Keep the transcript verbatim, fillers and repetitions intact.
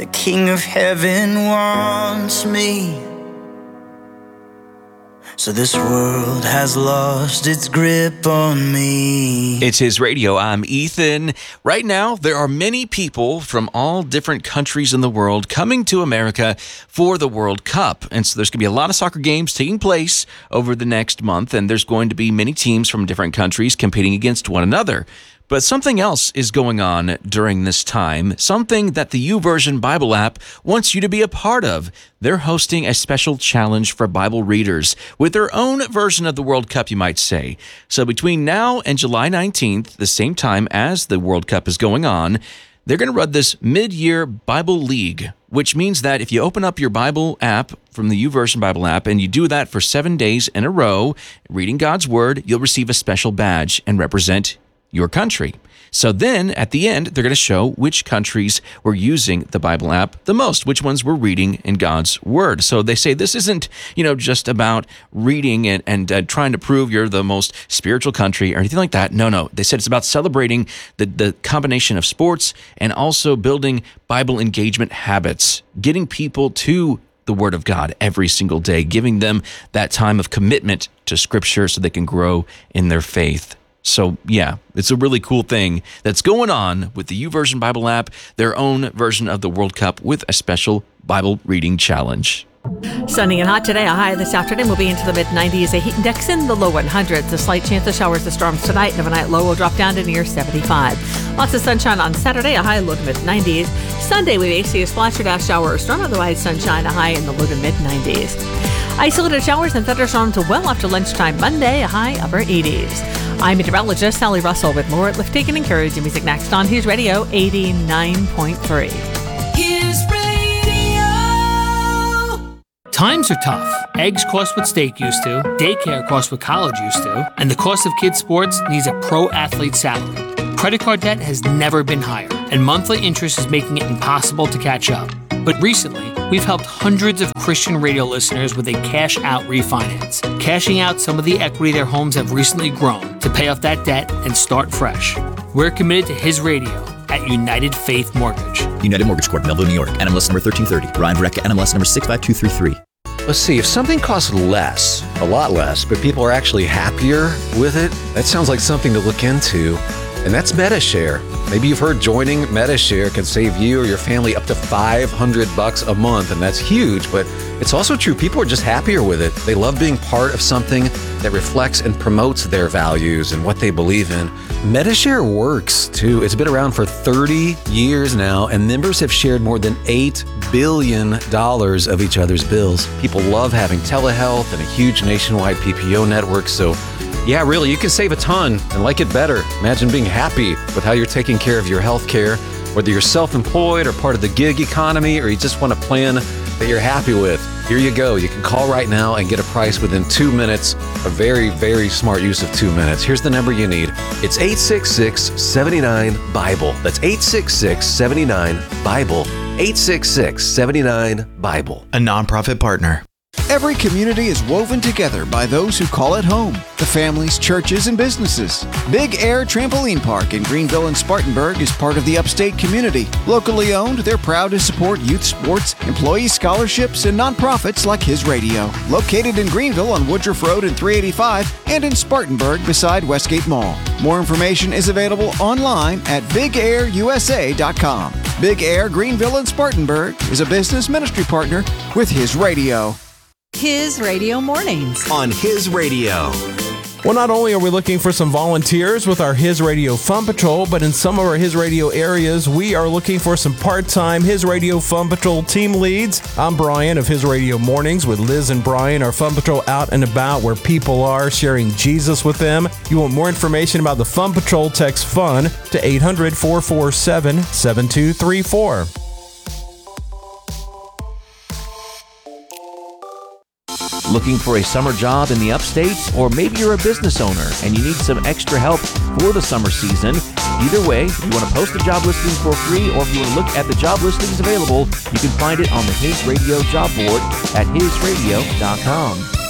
the King of Heaven wants me. So this world has lost its grip on me. It's His Radio. I'm Ethan. Right now, there are many people from all different countries in the world coming to America for the World Cup. And so there's going to be a lot of soccer games taking place over the next month, and there's going to be many teams from different countries competing against one another. But something else is going on during this time, something that the YouVersion Bible app wants you to be a part of. They're hosting a special challenge for Bible readers with their own version of the World Cup, you might say. So between now and July nineteenth, the same time as the World Cup is going on, they're going to run this mid-year Bible League, which means that if you open up your Bible app from the YouVersion Bible app and you do that for seven days in a row, reading God's Word, you'll receive a special badge and represent your country. So then, at the end, they're going to show which countries were using the Bible app the most, which ones were reading in God's Word. So they say this isn't, you know, just about reading and, and uh, trying to prove you're the most spiritual country or anything like that. No, no. They said it's about celebrating the, the combination of sports and also building Bible engagement habits, getting people to the Word of God every single day, giving them that time of commitment to Scripture so they can grow in their faith. So, yeah, it's a really cool thing that's going on with the YouVersion Bible app, their own version of the World Cup with a special Bible reading challenge. Sunny and hot today. A high this afternoon will be into the mid nineties. A heat index in the low hundreds. A slight chance of showers or storms tonight. And overnight low will drop down to near seventy-five. Lots of sunshine on Saturday. A high low to mid nineties. Sunday we may see a splash or dash shower or storm. Otherwise sunshine. A high in the low to mid nineties. Isolated showers and thunderstorms well after lunchtime Monday. A high upper eighties. I'm meteorologist Sally Russell with more Lifting and Encouraging Music next on His Radio eighty-nine point three. His Radio. Times are tough. Eggs cost what steak used to, daycare costs what college used to, and the cost of kids' sports needs a pro athlete's salary. Credit card debt has never been higher, and monthly interest is making it impossible to catch up. But recently, we've helped hundreds of Christian radio listeners with a cash-out refinance, cashing out some of the equity their homes have recently grown to pay off that debt and start fresh. We're committed to His Radio at United Faith Mortgage. United Mortgage Corp, Melville, New York. N M L S number thirteen thirty. Ryan Verrecka, N M L S number six five two three three. Let's see, if something costs less, a lot less, but people are actually happier with it, that sounds like something to look into. And that's Medi-Share. Maybe you've heard joining Medi-Share can save you or your family up to five hundred bucks a month, and that's huge, but it's also true. People are just happier with it. They love being part of something that reflects and promotes their values and what they believe in. Medi-Share works, too. It's been around for thirty years now, and members have shared more than eight billion dollars of each other's bills. People love having telehealth and a huge nationwide P P O network, so yeah, really, you can save a ton and like it better. Imagine being happy with how you're taking care of your health care, whether you're self-employed or part of the gig economy, or you just want a plan that you're happy with. Here you go. You can call right now and get a price within two minutes. A very, very smart use of two minutes. Here's the number you need. It's eight six six, seven nine, BIBLE. That's eight six six, seven nine, BIBLE. eight six six, seven nine, BIBLE. A nonprofit partner. Every community is woven together by those who call it home, the families, churches, and businesses. Big Air Trampoline Park in Greenville and Spartanburg is part of the upstate community. Locally owned, they're proud to support youth sports, employee scholarships, and nonprofits like His Radio. Located in Greenville on Woodruff Road and three eighty-five, and in Spartanburg beside Westgate Mall. More information is available online at big air u s a dot com. Big Air Greenville and Spartanburg is a business ministry partner with His Radio. His Radio Mornings. On His Radio. Well, not only are we looking for some volunteers with our His Radio Fun Patrol, but in some of our His Radio areas, we are looking for some part-time His Radio Fun Patrol team leads. I'm Brian of His Radio Mornings with Liz and Brian, our Fun Patrol out and about where people are, sharing Jesus with them. If you want more information about the Fun Patrol, text FUN to eight hundred, four four seven, seven two three four. Looking for a summer job in the upstate? Or maybe you're a business owner and you need some extra help for the summer season. Either way, if you want to post a job listing for free or if you want to look at the job listings available, you can find it on the His Radio job board at his radio dot com.